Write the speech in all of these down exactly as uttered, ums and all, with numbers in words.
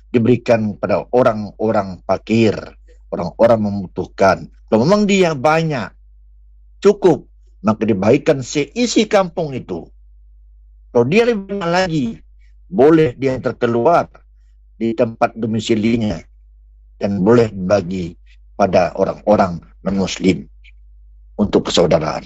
diberikan pada orang-orang fakir, orang-orang membutuhkan. Kalau memang dia banyak, cukup, maka dibagikan seisi kampung itu. Kalau dia lebih banyak lagi, boleh dia terkeluar di tempat domisilinya dan boleh dibagi pada orang-orang non-muslim untuk persaudaraan.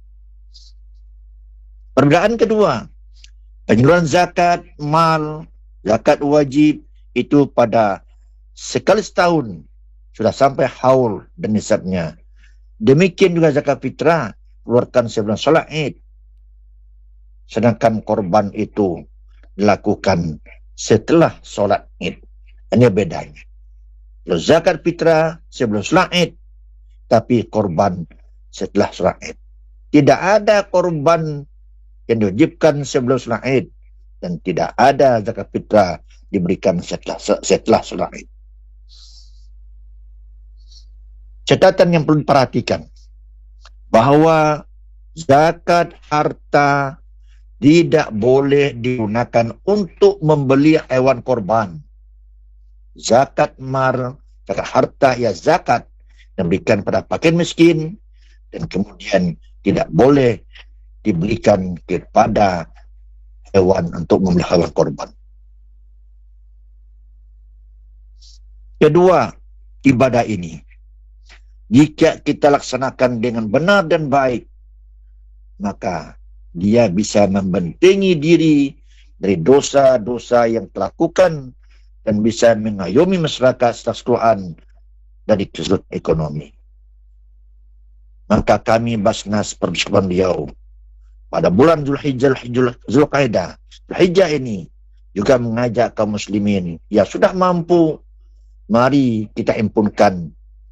Perbedaan kedua, penyaluran zakat mal, zakat wajib itu pada sekali setahun sudah sampai haul dan nisabnya. Demikian juga zakat fitrah keluarkan sebelum solat Id. Sedangkan korban itu dilakukan setelah solat Id. Ini bedanya. Kalau zakat fitrah sebelum solat Id, tapi korban setelah solat Id. Tidak ada korban yang diwajibkan sebelum solat Id dan tidak ada zakat fitrah diberikan setelah setelah solat Id. Catatan yang perlu diperhatikan bahawa zakat harta tidak boleh digunakan untuk membeli hewan korban. Zakat mal, zakat harta ya zakat yang diberikan pada fakir miskin dan kemudian tidak boleh diberikan kepada hewan untuk membeli hewan korban. Kedua, ibadah ini jika kita laksanakan dengan benar dan baik, maka dia bisa membentengi diri dari dosa-dosa yang terlakukan dan bisa mengayomi masyarakat secara keseluruhan dari sudut ekonomi. Maka kami Basnas Persekutuan Riau pada bulan Zulhijjah, Zulqaidah, Zulhijjah ini juga mengajak kaum muslimin yang sudah mampu, mari kita himpunkan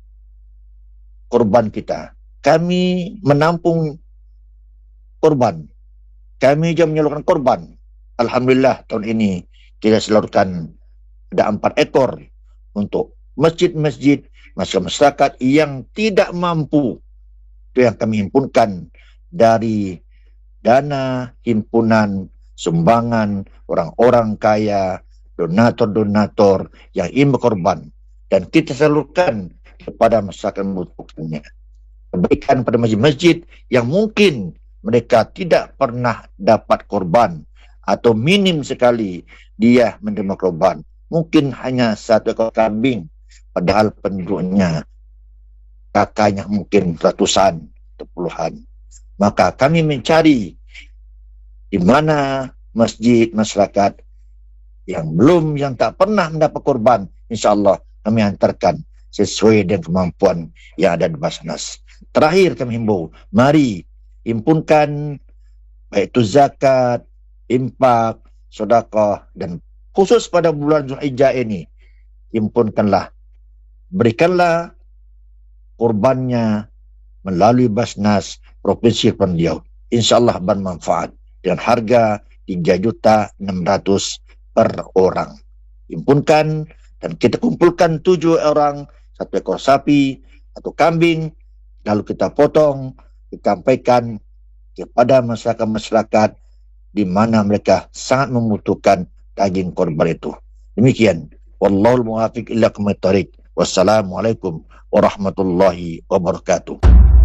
korban kita. Kami menampung korban. Kami juga menyalurkan korban. Alhamdulillah tahun ini kita salurkan ada empat ekor untuk masjid-masjid masyarakat yang tidak mampu. Itu yang kami himpunkan dari dana himpunan sumbangan orang-orang kaya, donator-donator yang ingin berkorban, dan kita salurkan kepada masyarakat membutuhkannya. Berikan pada masjid-masjid yang mungkin mereka tidak pernah dapat korban atau minim sekali dia menerima korban. Mungkin hanya satu ekor kambing, padahal penduduknya kakaknya mungkin ratusan atau puluhan. Maka kami mencari di mana masjid masyarakat yang belum, yang tak pernah mendapat korban, insya-Allah kami hantarkan sesuai dengan kemampuan yang ada di Basnas. Terakhir kami himbau, mari himpunkan baik itu zakat, infak, sedekah, dan khusus pada bulan Zulhijjah ini, himpunkanlah, berikanlah korbannya melalui Basnas Provinsi Kepulauan Riau. InsyaAllah bermanfaat dengan harga tiga juta enam ratus per orang. Himpunkan dan kita kumpulkan tujuh orang, satu ekor sapi atau kambing, lalu kita potong, disampaikan kepada masyarakat-masyarakat di mana mereka sangat membutuhkan daging korban itu. Demikian. Wallahul muwaffiq ila aqwamit thoriq. Wassalamualaikum warahmatullahi wabarakatuh.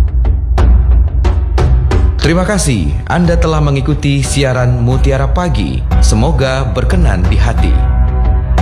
Terima kasih Anda telah mengikuti siaran Mutiara Pagi. Semoga berkenan di hati.